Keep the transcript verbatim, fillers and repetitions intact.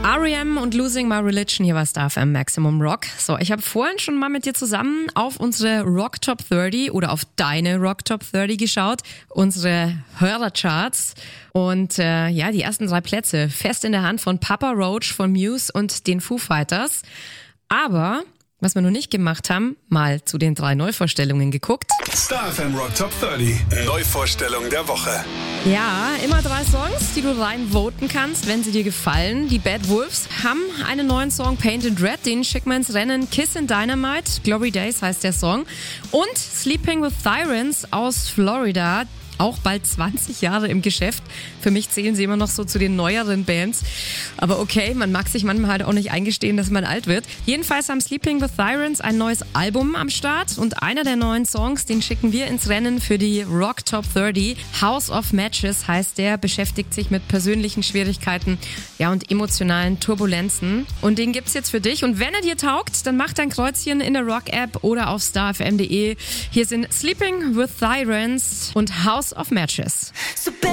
R E M und Losing My Religion hier bei Star F M Maximum Rock. So, ich habe vorhin schon mal mit dir zusammen auf unsere Rock Top dreißig oder auf deine Rock Top dreißig geschaut, unsere Hörercharts. Und äh, ja, die ersten drei Plätze fest in der Hand von Papa Roach, von Muse und den Foo Fighters. Aber was wir noch nicht gemacht haben, mal zu den drei Neuvorstellungen geguckt. Star F M Rock Top dreißig, Neuvorstellung der Woche. Ja, immer drei Songs, die du reinvoten kannst, wenn sie dir gefallen. Die Bad Wolves haben einen neuen Song, Paint in Red, den schicken wir ins Rennen. Kiss in Dynamite, Glory Days heißt der Song. Und Sleeping with Sirens aus Florida, auch bald zwanzig Jahre im Geschäft. Für mich zählen sie immer noch so zu den neueren Bands. Aber okay, man mag sich manchmal halt auch nicht eingestehen, dass man alt wird. Jedenfalls haben Sleeping with Sirens ein neues Album am Start und einer der neuen Songs, den schicken wir ins Rennen für die Rock Top dreißig. House of Matches heißt der, beschäftigt sich mit persönlichen Schwierigkeiten, ja, und emotionalen Turbulenzen. Und den gibt's jetzt für dich. Und wenn er dir taugt, dann mach dein Kreuzchen in der Rock-App oder auf star f m punkt d e. Hier sind Sleeping with Sirens und House of Matches. So